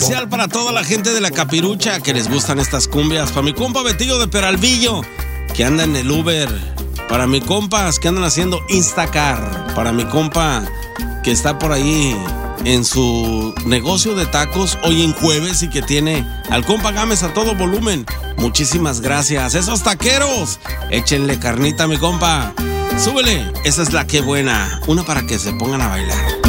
Especial para toda la gente de la Capirucha que les gustan estas cumbias. Para mi compa Betillo de Peralvillo, que anda en el Uber. Para mi compas que andan haciendo Instacar. Para mi compa que está por ahí en su negocio de tacos hoy en jueves y que tiene al compa Gámez a todo volumen. Muchísimas gracias. Esos taqueros, échenle carnita a mi compa. Súbele, esa es la que buena. Una para que se pongan a bailar.